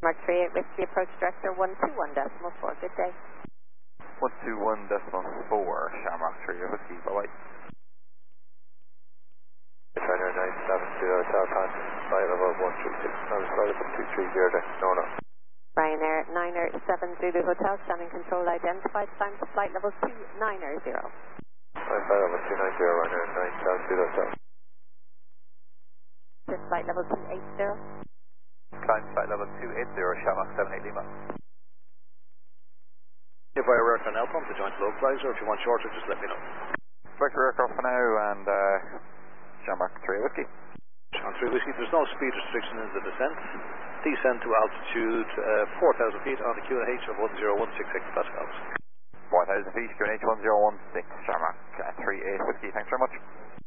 Mark 38 Whiskey Approach Director 121.4. Good day. 121.4, Shamrock 38 Whiskey, bye-bye. Ryanair 970 South Hand, flight level 136, flight level 230, no. Ryanair 970 Hotel, standing control identified, climb to flight level 290. Flight level 290, Ryanair 970 South. This flight level 280. Climb flight level 280, Shamrock 78 Lima. If I work on L pump to join the localizer, if you want shorter, just let me know. Vector aircraft for now and Shamrock 3 Whiskey. Shamrock 3 Whiskey, there's no speed restriction in the descent. Descend to altitude 4,000 feet on the QNH of 10166 pascals. 4,000 feet, QNH 1016, Shamrock 38 Whiskey, thanks very much.